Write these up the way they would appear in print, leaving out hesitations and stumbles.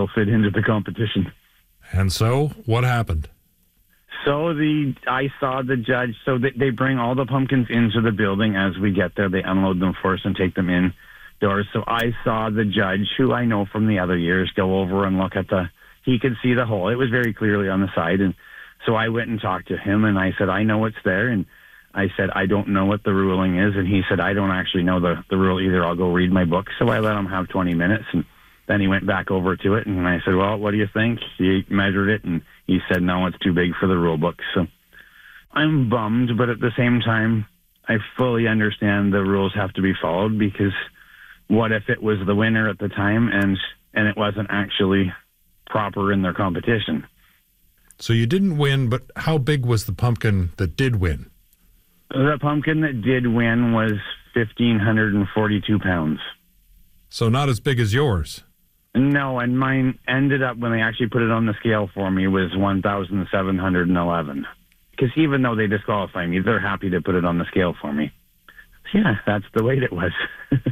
fit into the competition. And so, what happened? So I saw the judge. So they bring all the pumpkins into the building as we get there. They unload them for us and take them indoors. So I saw the judge, who I know from the other years, go over and look at he could see the hole. It was very clearly on the side. And so I went and talked to him, and I said, I know it's there. And I said, I don't know what the ruling is. And he said, I don't actually know the rule either. I'll go read my book. So I let him have 20 minutes. And then he went back over to it, and I said, well, what do you think? He measured it, and he said, no, it's too big for the rule book. So I'm bummed, but at the same time, I fully understand the rules have to be followed, because what if it was the winner at the time and it wasn't actually proper in their competition? So you didn't win, but how big was the pumpkin that did win? The pumpkin that did win was 1,542 pounds. So not as big as yours. No, and mine ended up, when they actually put it on the scale for me, was 1,711. Because even though they disqualify me, they're happy to put it on the scale for me. Yeah, that's the weight it was.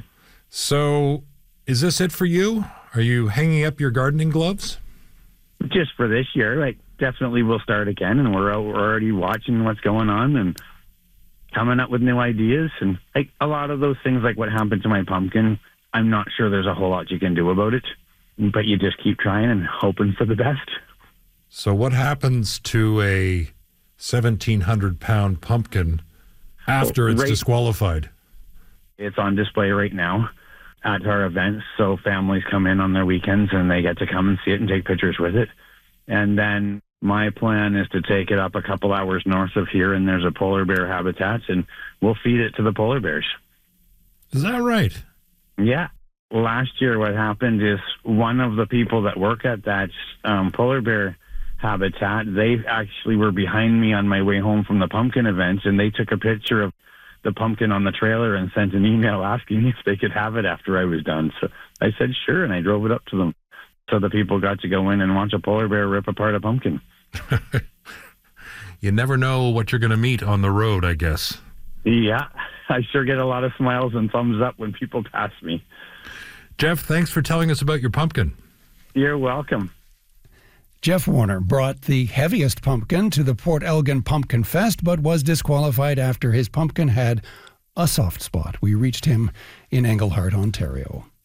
So is this it for you? Are you hanging up your gardening gloves? Just for this year. Definitely we'll start again, and we're already watching what's going on and coming up with new ideas. And a lot of those things, like what happened to my pumpkin, I'm not sure there's a whole lot you can do about it. But you just keep trying and hoping for the best. So what happens to a 1,700-pound pumpkin after it's disqualified? It's on display right now at our events. So families come in on their weekends, and they get to come and see it and take pictures with it. And then my plan is to take it up a couple hours north of here, and there's a polar bear habitat, and we'll feed it to the polar bears. Is that right? Yeah. Last year, what happened is one of the people that work at that polar bear habitat, they actually were behind me on my way home from the pumpkin event, and they took a picture of the pumpkin on the trailer and sent an email asking if they could have it after I was done. So I said, sure, and I drove it up to them. So the people got to go in and watch a polar bear rip apart a pumpkin. You never know what you're going to meet on the road, I guess. Yeah, I sure get a lot of smiles and thumbs up when people pass me. Jeff, thanks for telling us about your pumpkin. You're welcome. Jeff Warner brought the heaviest pumpkin to the Port Elgin Pumpkin Fest, but was disqualified after his pumpkin had a soft spot. We reached him in Englehart, Ontario.